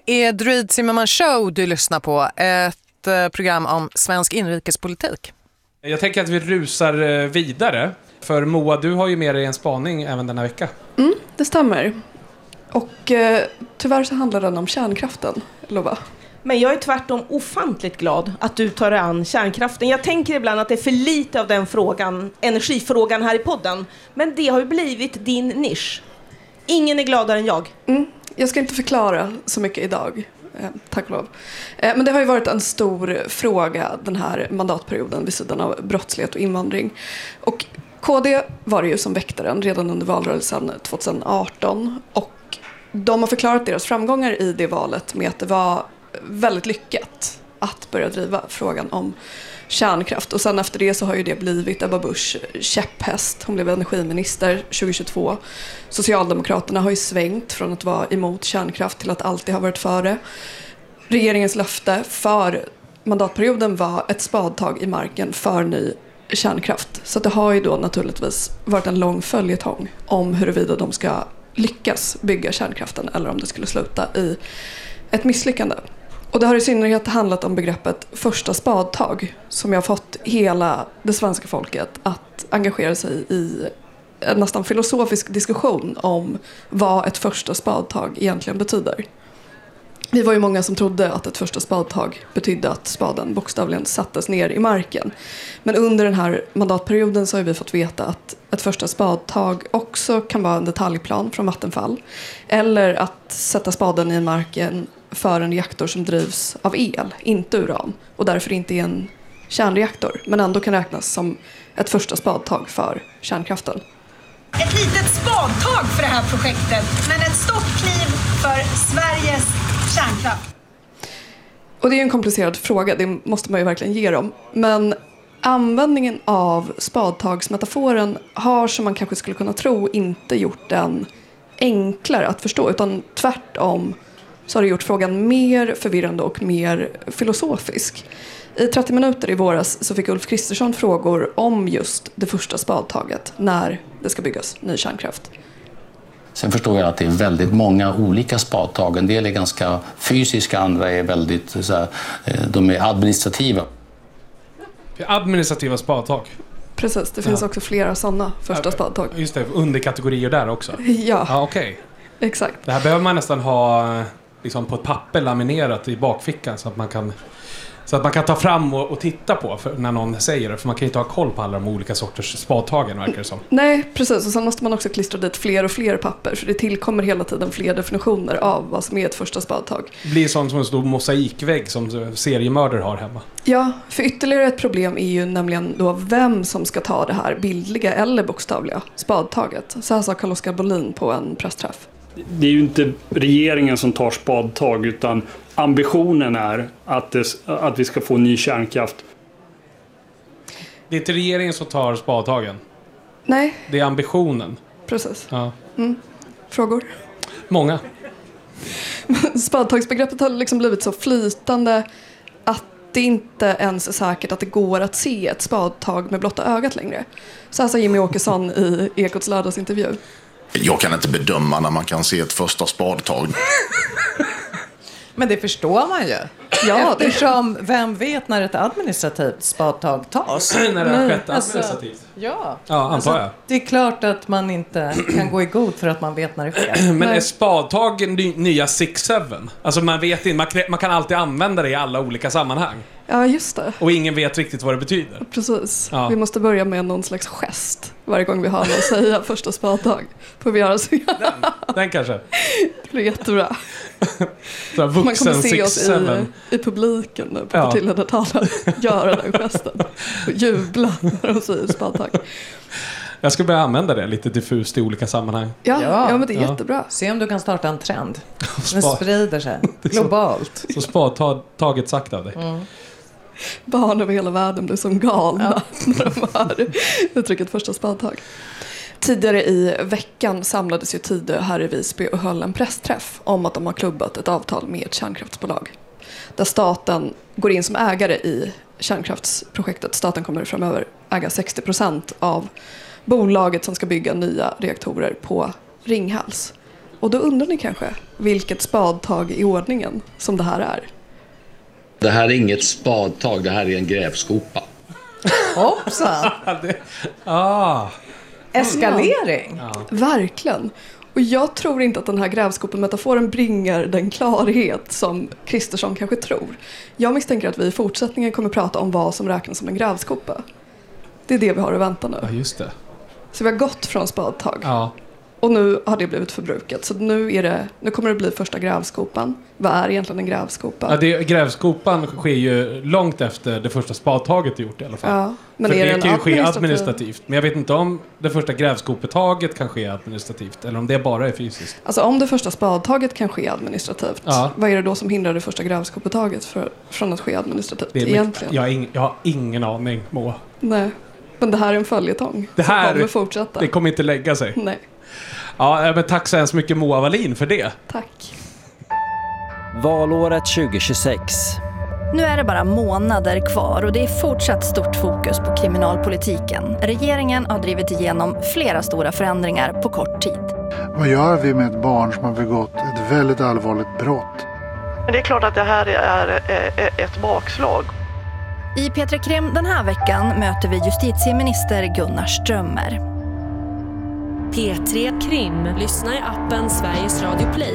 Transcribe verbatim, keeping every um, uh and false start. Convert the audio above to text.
är Druid Zimmerman Show du lyssnar på, ett eh, program om svensk inrikespolitik. Jag tänker att vi rusar eh, vidare, för Moa, du har ju med dig en spaning även denna vecka. Mm, det stämmer. Och eh, tyvärr så handlar den om kärnkraften, Lova. Men jag är tvärtom ofantligt glad att du tar dig an kärnkraften. Jag tänker ibland att det är för lite av den frågan, energifrågan här i podden. Men det har ju blivit din nisch. Ingen är gladare än jag. Mm, jag ska inte förklara så mycket idag, eh, tack och lov. Eh, men det har ju varit en stor fråga den här mandatperioden vid sidan av brottslighet och invandring. Och K D var det ju som väckte den redan under valrörelsen tjugoarton. Och de har förklarat deras framgångar i det valet med att det var väldigt lyckat att börja driva frågan om kärnkraft. Och sen efter det så har ju det blivit Ebba Busch käpphäst. Hon blev energiminister tjugohundratjugotvå. Socialdemokraterna har ju svängt från att vara emot kärnkraft till att alltid ha varit före. Regeringens löfte för mandatperioden var ett spadtag i marken för ny kärnkraft. Så det har ju då naturligtvis varit en lång följetong om huruvida de ska lyckas bygga kärnkraften eller om det skulle sluta i ett misslyckande. Och det har i synnerhet handlat om begreppet första spadtag som jag har fått hela det svenska folket att engagera sig i en nästan filosofisk diskussion om vad ett första spadtag egentligen betyder. Vi var ju många som trodde att ett första spadtag betydde att spaden bokstavligen sattes ner i marken. Men under den här mandatperioden så har vi fått veta att ett första spadtag också kan vara en detaljplan från Vattenfall. Eller att sätta spaden i marken för en reaktor som drivs av el, inte uran. Och därför inte är en kärnreaktor, men ändå kan räknas som ett första spadtag för kärnkraften. Ett litet spadtag för det här projektet, men ett stort kliv för Sveriges kärnkraft. Och det är en komplicerad fråga, det måste man ju verkligen ge dem. Men användningen av spadtagsmetaforen har, som man kanske skulle kunna tro, inte gjort den enklare att förstå. Utan tvärtom så har det gjort frågan mer förvirrande och mer filosofisk. I trettio minuter i våras så fick Ulf Kristersson frågor om just det första spadtaget när det ska byggas ny kärnkraft. Sen förstår jag att det är väldigt många olika spadtag. En del är ganska fysiska, andra är väldigt så här, de är administrativa. Administrativa spadtag. Precis, det finns ja. också flera sådana första spadtag. Just det, underkategorier där också. Ja, ja okej. Okay. Exakt. Det här behöver man nästan ha liksom, på ett papper laminerat i bakfickan så att man kan, så att man kan ta fram och, och titta på för, när någon säger det. För man kan inte ha koll på alla de olika sorters spadtagen, verkar det som. Nej, precis. Och sen måste man också klistra dit fler och fler papper. För det tillkommer hela tiden fler definitioner av vad som är ett första spadtag. Det blir sånt som en stor mosaikvägg som seriemördare har hemma. Ja, för ytterligare ett problem är ju nämligen då vem som ska ta det här bildliga eller bokstavliga spadtaget. Så här sa Carl-Oskar Bolin på en pressträff. Det är ju inte regeringen som tar spadtag, utan ambitionen är att, det, att vi ska få ny kärnkraft. Det är inte regeringen som tar spadtagen. Nej. Det är ambitionen. Precis. Ja. Mm. Frågor? Många. Spadtagsbegreppet har liksom blivit så flytande att det inte ens är säkert att det går att se ett spadtag med blotta ögat längre. Så här sa Jimmy Åkesson i Ekots lördagsintervju. Jag kan inte bedöma när man kan se ett första spadtag. Men det förstår man ju. Ja, eftersom vem vet när ett administrativt spadtag tas? När det har skett administrativt. Alltså, ja, ja antar alltså, jag. Det är klart att man inte kan gå i god för att man vet när det sker. Men är spadtag ny, nya sex sju? Alltså man vet inte, man, man kan alltid använda det i alla olika sammanhang. Ja, just det. Och ingen vet riktigt vad det betyder. Precis. Ja. Vi måste börja med någon slags gest varje gång vi hör någon säga första spadtag. Får vi göra så? Den, den kanske. Det blir jättebra. Så vuxen, man kommer se six, oss i, i publiken nu på ja. partiledartalen göra den gesten och jubla när de säger spadtag. Jag ska börja använda det lite diffust i olika sammanhang. Ja, ja. ja men det är ja. jättebra. Se om du kan starta en trend. Den sprider sig globalt. Så, så spadtaget sagt av dig. Mm. Barn över hela världen blir som galna ja. när de hör uttrycket första spadtag. Tidigare i veckan samlades ju Tidö här i Visby och höll en pressträff om att de har klubbat ett avtal med ett kärnkraftsbolag. Där staten går in som ägare i kärnkraftsprojektet. Staten kommer framöver äga sextio procent av bolaget som ska bygga nya reaktorer på Ringhals. Och då undrar ni kanske vilket spadtag i ordningen som det här är. Det här är inget spadtag, det här är en grävskopa. Hoppsan! det, ah. Eskalering. Ja, verkligen. Och jag tror inte att den här grävskopen-metaforen bringar den klarhet som Kristersson kanske tror. Jag misstänker att vi i fortsättningen kommer prata om vad som räknas som en grävskopa. Det är det vi har att vänta nu. Ja, just det. Så vi har gått från spadtag. Ja. Och nu har det blivit förbrukat. Så nu, är det, nu kommer det bli första grävskopan. Vad är egentligen en grävskopa? Ja, det, grävskopan sker ju långt efter det första spadtaget är gjort i alla fall. Ja, men För är det det kan ju ske administrativ... administrativt. Men jag vet inte om det första grävskopetaget kan ske administrativt. Eller om det bara är fysiskt. Alltså om det första spadtaget kan ske administrativt. Ja. Vad är det då som hindrar det första grävskopetaget för, från att ske administrativt? Det är egentligen? Jag har, ing, jag har ingen aning, Moa. Nej, men det här är en följetong Det här som kommer fortsätta. Det kommer inte lägga sig. Nej. Ja, men tack så hemskt mycket Moa Wallin för det. Tack. Valåret tjugo tjugosex. Nu är det bara månader kvar och det är fortsatt stort fokus på kriminalpolitiken. Regeringen har drivit igenom flera stora förändringar på kort tid. Vad gör vi med ett barn som har begått ett väldigt allvarligt brott? Men det är klart att det här är ett bakslag. I P tre Krim den här veckan möter vi justitieminister Gunnar Strömmer. P tre Krim. Lyssna i appen Sveriges Radio Play